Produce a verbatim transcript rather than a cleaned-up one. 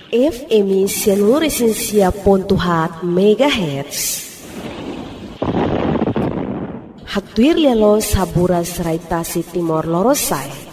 F M seluruh pontuhat megahertz. Hatuir lelo saburas raitasi Timor Lorosai.